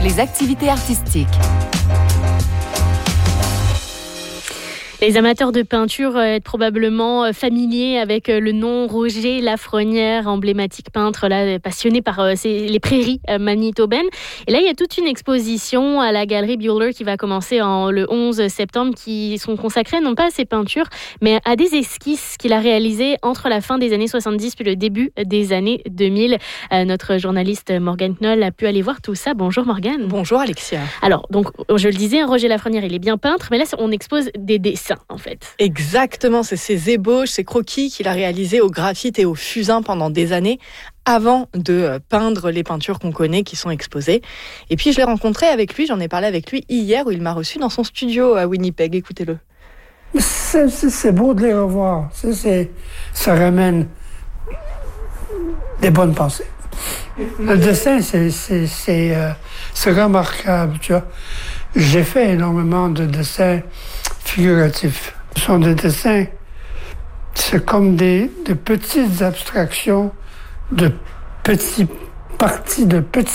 les activités artistiques. Les amateurs de peinture sont probablement familiers avec le nom Roger Lafrenière, emblématique peintre là, passionné par les prairies manitobaines. Et là, il y a toute une exposition à la Galerie Buehler qui va commencer le 11 septembre qui sont consacrées non pas à ses peintures, mais à des esquisses qu'il a réalisées entre la fin des années 70 puis le début des années 2000. Notre journaliste Morgane Knoll a pu aller voir tout ça. Bonjour Morgane. Bonjour Alexia. Alors, donc, je le disais, Roger Lafrenière, il est bien peintre, mais là, on expose des dessins. En fait. Exactement, c'est ces ébauches, ces croquis qu'il a réalisés au graphite et au fusain pendant des années avant de peindre les peintures qu'on connaît qui sont exposées. Et puis je l'ai rencontré avec lui, j'en ai parlé avec lui hier où il m'a reçu dans son studio à Winnipeg. Écoutez-le. C'est beau de les revoir. Ça ramène des bonnes pensées. Le dessin, c'est remarquable, tu vois. J'ai fait énormément de dessins figuratifs. Ce sont des dessins, c'est comme de petites abstractions, de petites parties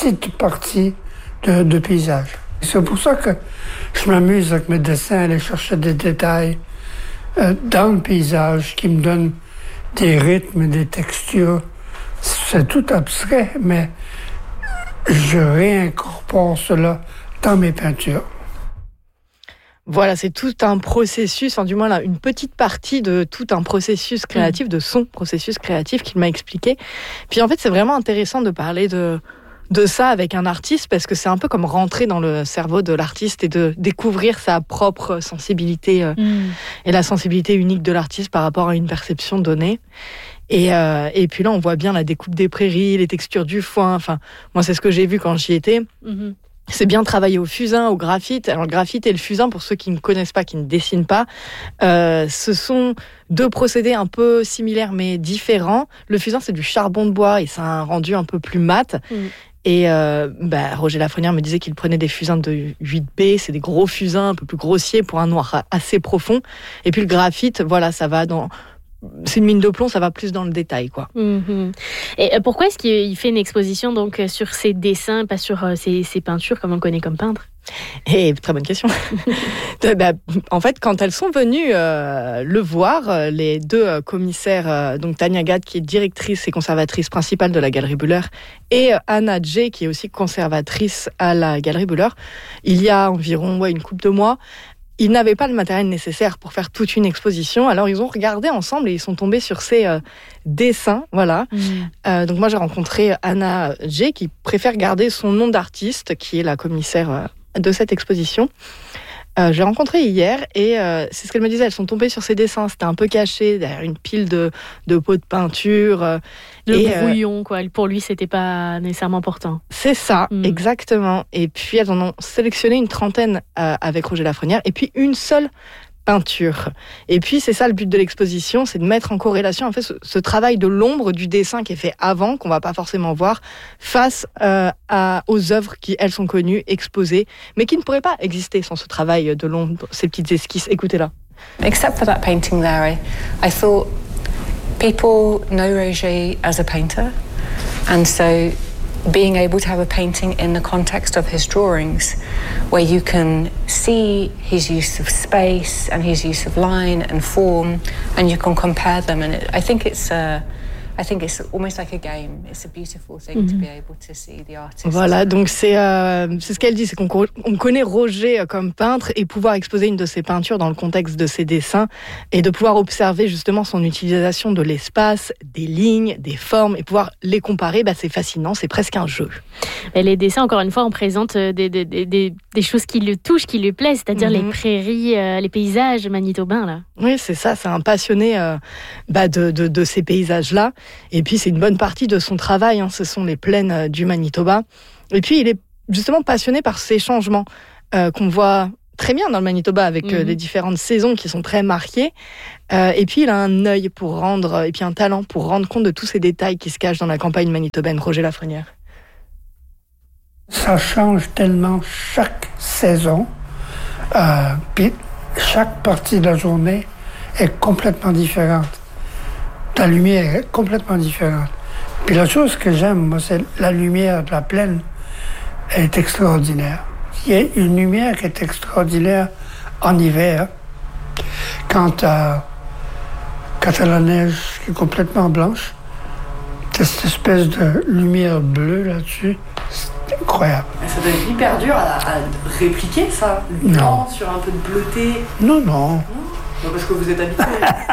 de paysages. C'est pour ça que je m'amuse avec mes dessins, aller chercher des détails dans le paysage qui me donnent des rythmes, des textures. C'est tout abstrait, mais je réincorpore cela dans mes peintures. Voilà, c'est tout un processus, enfin du moins là, une petite partie de tout un processus créatif, de son processus créatif qu'il m'a expliqué. Puis en fait, c'est vraiment intéressant de parler de ça avec un artiste parce que c'est un peu comme rentrer dans le cerveau de l'artiste et de découvrir sa propre sensibilité et la sensibilité unique de l'artiste par rapport à une perception donnée. Et puis là, on voit bien la découpe des prairies, les textures du foin. Enfin, moi, c'est ce que j'ai vu quand j'y étais. C'est bien travaillé au fusain, au graphite. Alors, le graphite et le fusain, pour ceux qui ne connaissent pas, qui ne dessinent pas, ce sont deux procédés un peu similaires mais différents. Le fusain, c'est du charbon de bois et c'est un rendu un peu plus mat. Et Roger Lafrenière me disait qu'il prenait des fusains de 8B, c'est des gros fusains un peu plus grossiers pour un noir assez profond. Et puis le graphite, voilà, ça va dans... C'est une mine de plomb, ça va plus dans le détail, quoi. Et pourquoi est-ce qu'il fait une exposition donc sur ses dessins, pas sur ses peintures comme on le connaît comme peintre ? Très bonne question. En fait, quand elles sont venues le voir, les deux commissaires, donc Tania Gad, qui est directrice et conservatrice principale de la Galerie Buehler, et Anna J, qui est aussi conservatrice à la Galerie Buehler, il y a environ une couple de mois, ils n'avaient pas le matériel nécessaire pour faire toute une exposition, alors ils ont regardé ensemble et ils sont tombés sur ces dessins, voilà. Donc moi j'ai rencontré Anna J qui préfère garder son nom d'artiste, qui est la commissaire de cette exposition. Je l'ai rencontrée hier et c'est ce qu'elle me disait, elles sont tombées sur ces dessins, c'était un peu caché derrière une pile de pots de peinture. Brouillon, quoi. Pour lui, c'était pas nécessairement important. C'est ça, exactement. Et puis elles en ont sélectionné une trentaine avec Roger Lafrenière et puis une seule peinture. Et puis c'est ça le but de l'exposition, c'est de mettre en corrélation en fait ce travail de l'ombre du dessin qui est fait avant, qu'on va pas forcément voir, face aux œuvres qui elles sont connues, exposées, mais qui ne pourraient pas exister sans ce travail de l'ombre, ces petites esquisses. Écoutez-la. Except for that painting there, I thought people know Roger as a painter, and so being able to have a painting in the context of his drawings where you can see his use of space and his use of line and form and you can compare them, and I think it's almost like a game. It's a beautiful thing to be able to see the artist. Voilà, donc c'est ce qu'elle dit, c'est qu'on connaît Roger comme peintre et pouvoir exposer une de ses peintures dans le contexte de ses dessins et de pouvoir observer justement son utilisation de l'espace, des lignes, des formes et pouvoir les comparer, c'est fascinant, c'est presque un jeu. Et les dessins, encore une fois, on présente des choses qui le touchent, qui lui plaisent, c'est-à-dire les prairies, les paysages manitobains, là. Oui, c'est ça, c'est un passionné de ces paysages-là. Et puis, c'est une bonne partie de son travail, ce sont les plaines du Manitoba. Et puis, il est justement passionné par ces changements qu'on voit très bien dans le Manitoba avec les différentes saisons qui sont très marquées. Et puis, il a un œil et puis un talent pour rendre compte de tous ces détails qui se cachent dans la campagne manitobaine. Roger Lafrenière. Ça change tellement chaque saison. Puis, chaque partie de la journée est complètement différente. La lumière est complètement différente. Puis la chose que j'aime, moi, c'est la lumière de la plaine. elle est extraordinaire. Il y a une lumière qui est extraordinaire en hiver, quand la neige qui est complètement blanche, t'as cette espèce de lumière bleue là-dessus. C'est incroyable. Ça doit être hyper dur à répliquer, ça. Le blanc sur un peu de bleuté. Non. Non, parce que vous êtes habitué.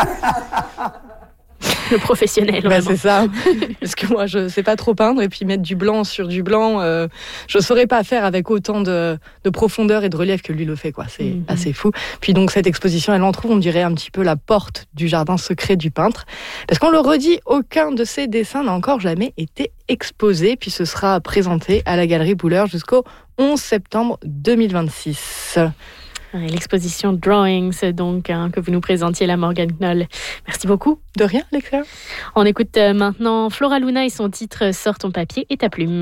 Le professionnel. C'est ça. Parce que moi, je sais pas trop peindre et puis mettre du blanc sur du blanc, je saurais pas faire avec autant de profondeur et de relief que lui le fait, quoi. C'est assez fou. Puis donc cette exposition, elle en trouve, on dirait un petit peu la porte du jardin secret du peintre, parce qu'on le redit, aucun de ses dessins n'a encore jamais été exposé. Puis ce sera présenté à la Galerie Boulleur jusqu'au 11 septembre 2026. L'exposition Drawings, donc, que vous nous présentiez, la Morgane Knoll. Merci beaucoup. De rien, Alexia. On écoute maintenant Flora Luna et son titre « Sors ton papier et ta plume ».